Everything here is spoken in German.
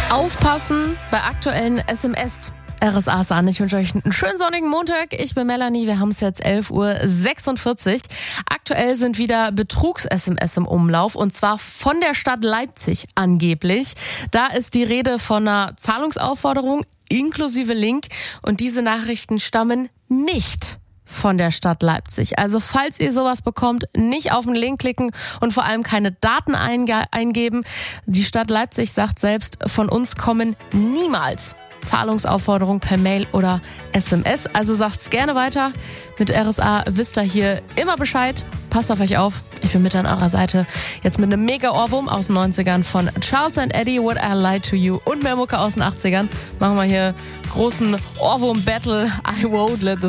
Aufpassen bei aktuellen SMS. RSA ist an. Ich wünsche euch einen schönen sonnigen Montag. Ich bin Melanie. Wir haben es jetzt 11:46 Uhr. Aktuell sind wieder Betrugs-SMS im Umlauf und zwar von der Stadt Leipzig angeblich. Da ist die Rede von einer Zahlungsaufforderung inklusive Link und diese Nachrichten stammen nicht von der Stadt Leipzig. Also falls ihr sowas bekommt, nicht auf den Link klicken und vor allem keine Daten eingeben. Die Stadt Leipzig sagt selbst, von uns kommen niemals Zahlungsaufforderung per Mail oder SMS. Also sagt's gerne weiter. Mit RSA wisst ihr hier immer Bescheid. Passt auf euch auf. Ich bin mit an eurer Seite. Jetzt mit einem Mega-Ohrwurm aus den 90ern von Charles & Eddie, Would I Lie to You und mehr Mucke aus den 80ern. Machen wir hier großen Ohrwurm-Battle. I won't let the